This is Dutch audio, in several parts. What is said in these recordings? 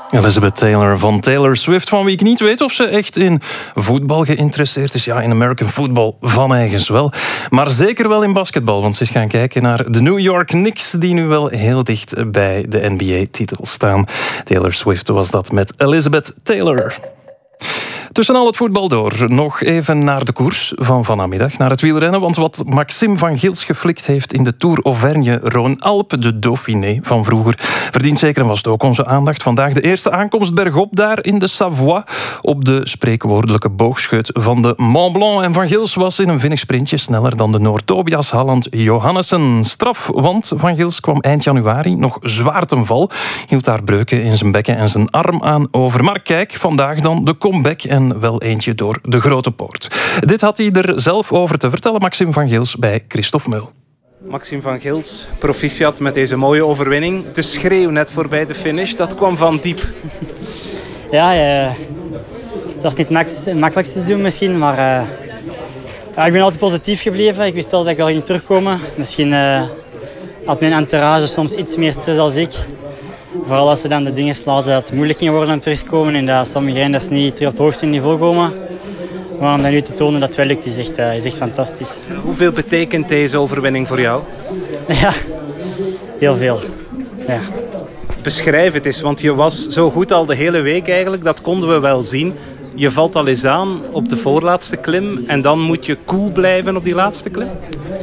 Elizabeth Taylor van Taylor Swift, van wie ik niet weet of ze echt in voetbal geïnteresseerd is. Ja, in American football van eigens wel. Maar zeker wel in basketbal, want ze is gaan kijken naar de New York Knicks, die nu wel heel dicht bij de NBA-titel staan. Taylor Swift was dat met Elizabeth Taylor. Tussen al het voetbal door, nog even naar de koers van vanmiddag, naar het wielrennen. Want wat Maxime van Gils geflikt heeft in de Tour Auvergne-Rhône-Alpes, de Dauphiné van vroeger, verdient zeker en vast ook onze aandacht. Vandaag de eerste aankomst bergop daar in de Savoie, op de spreekwoordelijke boogschut van de Mont Blanc. En Van Gils was in een vinnig sprintje sneller dan de Noor Tobias Halland Johannessen. Straf, want Van Gils kwam eind januari nog zwaar ten val, hield daar breuken in zijn bekken en zijn arm aan over. Maar kijk, vandaag dan de comeback en wel eentje door de grote poort. Dit had hij er zelf over te vertellen, Maxime van Gils, bij Christophe Meul. Maxime van Gils, proficiat met deze mooie overwinning. De schreeuw net voorbij de finish, dat kwam van diep. Ja, het was niet het makkelijkste doen misschien, maar ik ben altijd positief gebleven. Ik wist al dat ik wel ging terugkomen. Misschien had mijn entourage soms iets meer stress dan ik. Vooral als ze dan de dingen lazen dat het moeilijk ging worden om terugkomen en dat sommige renners niet terug op het hoogste niveau komen. Maar om dat nu te tonen dat het wel lukt, is echt fantastisch. Hoeveel betekent deze overwinning voor jou? Ja, heel veel. Ja. Beschrijf het eens, want je was zo goed al de hele week eigenlijk, dat konden we wel zien. Je valt al eens aan op de voorlaatste klim en dan moet je cool blijven op die laatste klim?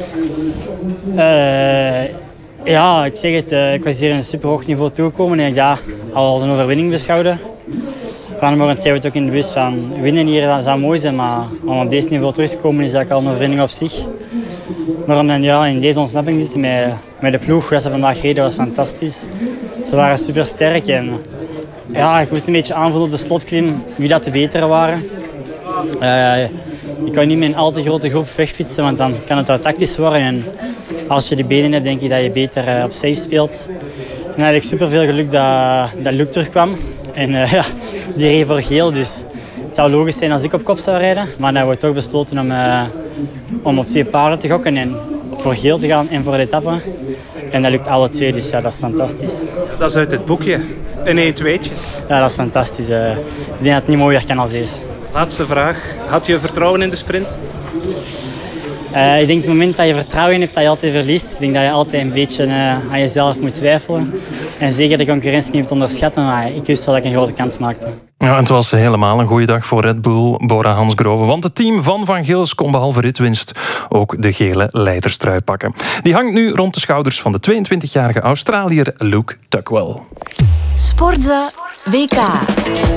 Ja, ik zeg het. Ik was hier in een superhoog niveau toegekomen en ik dat al als een overwinning beschouwde. Vanmorgen zei we het ook in de bus van winnen hier zou mooi zijn, maar om op deze niveau terug te komen is dat al een overwinning op zich. Maar om dan in deze ontsnapping te zitten met de ploeg, dat ze vandaag reden, was fantastisch. Ze waren super sterk en ik moest een beetje aanvoelen op de slotklim wie dat de betere waren. Je kan niet met een al te grote groep wegfietsen, want dan kan het wel tactisch worden. En als je de benen hebt, denk ik dat je beter op safe speelt. En had ik super veel geluk dat Luc terugkwam. En die reed voor geel, dus het zou logisch zijn als ik op kop zou rijden. Maar dan hebben we toch besloten om op 2 paarden te gokken en voor geel te gaan en voor de etappe. En dat lukt alle 2, dus ja, dat is fantastisch. Dat is uit het boekje. Een 1-2'tje. Ja, dat is fantastisch. Ik denk dat het niet mooier kan als deze. Laatste vraag. Had je vertrouwen in de sprint? Ik denk op het moment dat je vertrouwen in hebt, dat je altijd verliest. Ik denk dat je altijd een beetje aan jezelf moet twijfelen. En zeker de concurrentie niet moet onderschatten, maar ik wist wel dat ik een grote kans maakte. Ja, het was helemaal een goede dag voor Red Bull, Bora Hansgrohe. Want het team van Van Gils kon behalve ritwinst ook de gele leiderstrui pakken. Die hangt nu rond de schouders van de 22-jarige Australiër Luke Tuckwell. Sportza WK.